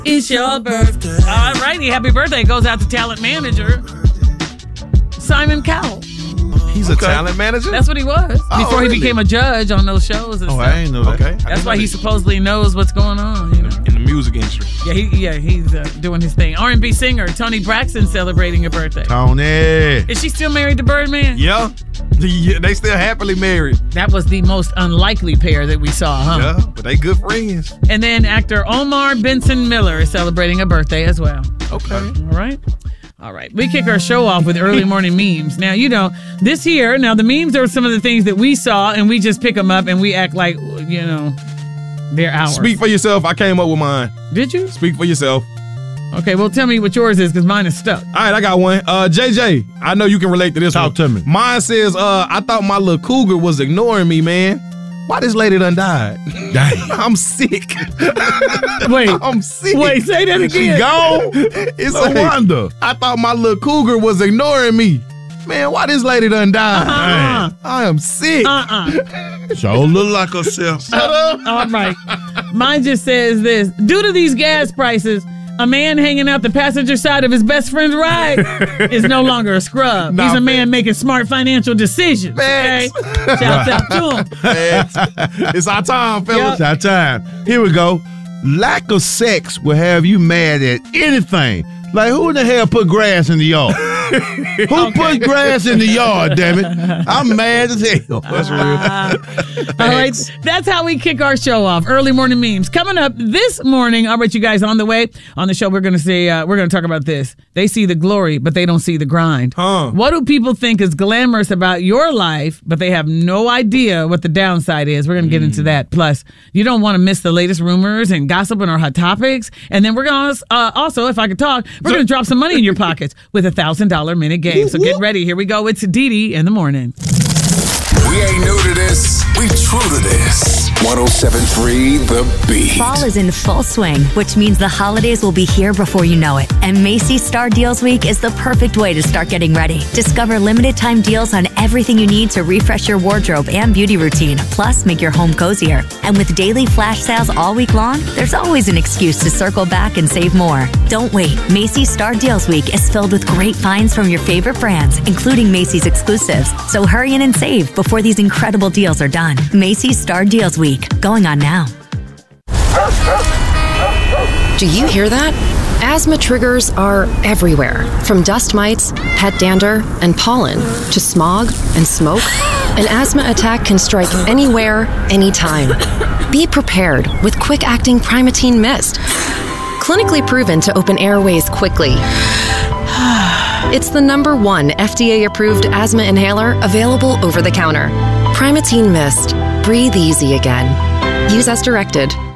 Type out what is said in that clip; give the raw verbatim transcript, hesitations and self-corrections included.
It's your birthday. All righty, happy birthday goes out to talent manager Simon Cowell. He's a okay. talent manager? That's what he was oh, before really? he became a judge on those shows and oh, stuff. I didn't know that. Okay. That's why he supposedly knows what's going on, you know. In the music industry. Yeah, he, yeah, he's uh, doing his thing. R and B singer Toni Braxton celebrating her birthday. Tony. Is she still married to Birdman? Yeah. yeah. They still happily married. That was the most unlikely pair that we saw, huh? Yeah, but they good friends. And then actor Omar Benson Miller is celebrating a birthday as well. Okay. All right. All right, we kick our show off with early morning memes. Now, you know, this here, now the memes are some of the things that we saw, and we just pick them up and we act like, you know, they're ours. Speak for yourself. I came up with mine. Did you? Speak for yourself. Okay, well, tell me what yours is, because mine is stuck. All right, I got one. Uh, J J, I know you can relate to this Talk one. to me. Mine says, uh, I thought my little cougar was ignoring me, man. Why this lady done died? Dang. I'm sick. Wait. I'm sick. Wait, say that again. She gone? It's no like, wonder. I thought my little cougar was ignoring me. Man, why this lady done died? Uh-uh. I am sick. Uh-uh. Sure look like herself. Shut up. All right. Mine just says this. Due to these gas prices, a man hanging out the passenger side of his best friend's ride is no longer a scrub. Nah, He's a man man. making smart financial decisions. Okay? Shouts out to him. It's our time, fellas. It's our time. Here we go. Lack of sex will have you mad at anything. Like, who in the hell put grass in the yard? Who Okay. put grass in the yard, damn it? I'm mad as hell. That's real. Uh, all right, that's how we kick our show off. Early morning memes coming up this morning. I'll bet you guys on the way on the show. We're gonna say uh, we're gonna talk about this. They see the glory, but they don't see the grind. Huh. What do people think is glamorous about your life, but they have no idea what the downside is? We're gonna get into that. Plus, you don't want to miss the latest rumors and gossip and our hot topics. And then we're gonna uh, also, if I could talk, we're gonna drop some money in your pockets with a thousand dollar minute game. So get ready. Here we go. It's Dee Dee in the morning. We ain't new to this. We true to this. one oh seven point three The Beat. Fall is in full swing, which means the holidays will be here before you know it. And Macy's Star Deals Week is the perfect way to start getting ready. Discover limited time deals on everything you need to refresh your wardrobe and beauty routine, plus make your home cozier. And with daily flash sales all week long, there's always an excuse to circle back and save more. Don't wait. Macy's Star Deals Week is filled with great finds from your favorite brands, including Macy's exclusives. So hurry in and save before these incredible deals are done. Macy's Star Deals Week, going on now. Do you hear that? Asthma triggers are everywhere, from dust mites, pet dander, and pollen, to smog and smoke. An asthma attack can strike anywhere, anytime. Be prepared with quick-acting Primatene Mist. Clinically proven to open airways quickly. It's the number one F D A-approved asthma inhaler available over the counter. Primatene Mist. Breathe easy again. Use as directed.